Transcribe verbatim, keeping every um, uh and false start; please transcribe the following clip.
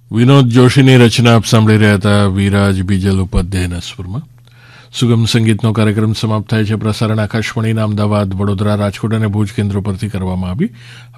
વિનોદ જોશીની રચના આપ સાંભળી રહ્યા હતા વિરાજ બીજલ ઉપાધ્યાયના સ્વરમાં. સુગમ સંગીતનો કાર્યક્રમ સમાપ્ત થાય છે. પ્રસારણ આકાશવાણીના અમદાવાદ, વડોદરા, રાજકોટ અને ભુજ કેન્દ્રો પરથી કરવામાં આવી.